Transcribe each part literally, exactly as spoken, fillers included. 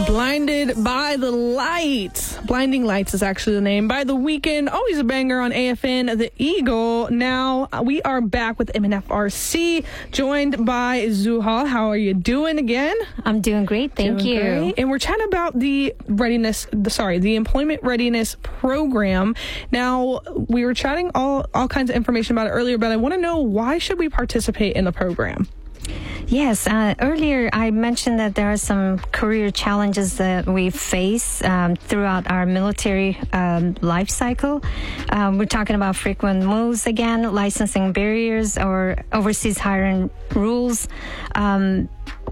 Blinded by the Lights. Blinding Lights is actually the name. By The Weeknd, always a banger on A F N, The Eagle. Now, we are back with M N F R C, joined by Zuhal. How are you doing again? I'm doing great, thank doing you. Great. And we're chatting about the readiness, the, sorry, the Employment Readiness Program. Now, we were chatting all, all kinds of information about it earlier, but I want to know, why should we participate in the program? Yes, uh, earlier I mentioned that there are some career challenges that we face um, throughout our military um, life cycle. Um, we're talking about frequent moves again, licensing barriers, or overseas hiring rules. Um,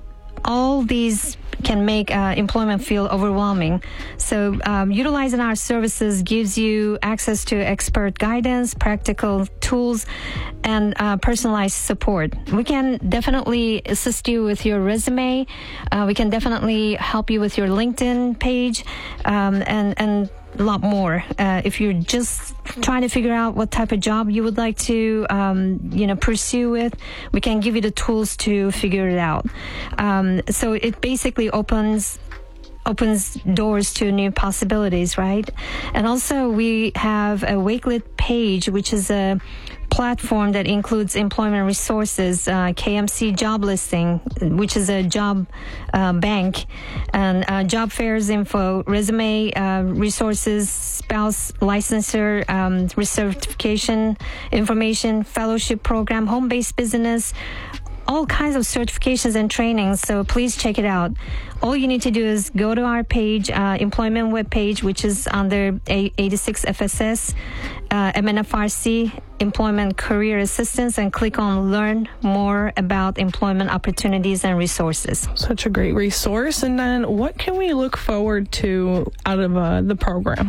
all these can make uh, employment feel overwhelming. So um, utilizing our services gives you access to expert guidance, practical tools, and uh, personalized support. We can definitely assist you with your resume. Uh, we can definitely help you with your LinkedIn page, um, and, and a lot more. Uh, if you're just trying to figure out what type of job you would like to, um, you know, pursue with, we can give you the tools to figure it out. Um, so it basically opens opens doors to new possibilities, right? And also we have a Wakelet page, which is a platform that includes employment resources, uh, K M C job listing, which is a job uh, bank, and uh, job fairs info, resume uh, resources, spouse licensure, um, recertification information, fellowship program, home-based business, all kinds of certifications and trainings. So please check it out. All you need to do is go to our page, uh, employment webpage, which is under eighty-six F S S, uh, M N F R C, Employment Career Assistance, and click on Learn More about employment opportunities and resources. Such a great resource. And then what can we look forward to out of uh, the program?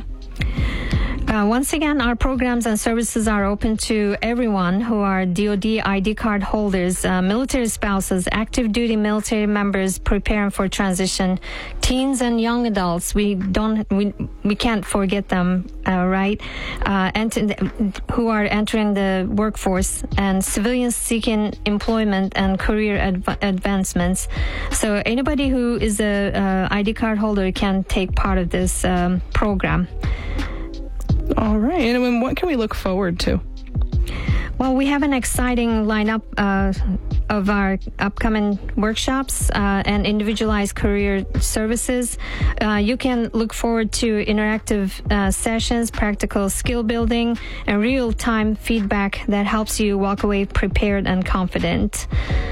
Uh, once again, our programs and services are open to everyone who are D O D I D card holders, uh, military spouses, active duty military members preparing for transition, teens and young adults. We don't, we, we can't forget them, uh, right? Uh, and who are entering the workforce, and civilians seeking employment and career adv- advancements. So anybody who is a uh, I D card holder can take part of this um, program. All right. And what can we look forward to? Well, we have an exciting lineup uh, of our upcoming workshops uh, and individualized career services. Uh, you can look forward to interactive uh, sessions, practical skill building, and real-time feedback that helps you walk away prepared and confident.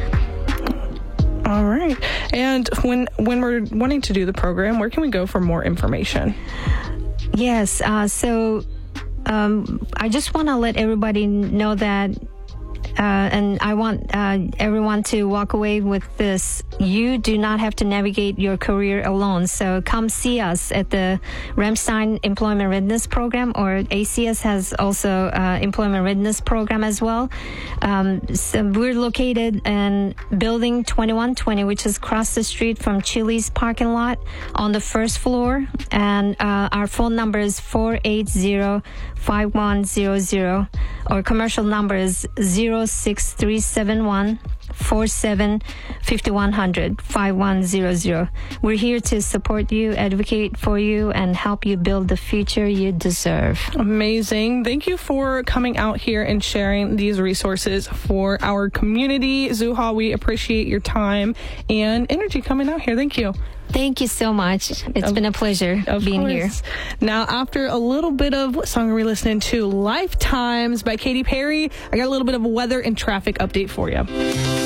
All right. And when when we're wanting to do the program, where can we go for more information? Yes, uh, so um, I just want to let everybody know that, uh, and I want uh, everyone to walk away with this: you do not have to navigate your career alone. So come see us at the Ramstein Employment Readiness Program, or A C S has also uh, Employment Readiness Program as well. Um, so we're located in Building twenty-one twenty, which is across the street from Chili's parking lot on the first floor. And uh, our phone number is four eight zero, five one zero zero. Our commercial number is zero six three seven one, four seven five one zero zero, five one zero zero. We're here to support you, advocate for you, and help you build the future you deserve. Amazing. Thank you for coming out here and sharing these resources for our community. Zuhal, we appreciate your time and energy coming out here. Thank you. Thank you so much. It's of, been a pleasure being course. here. Now, after a little bit of, what song are we listening to? Lifetimes by Katy Perry. I got a little bit of a weather and traffic update for you.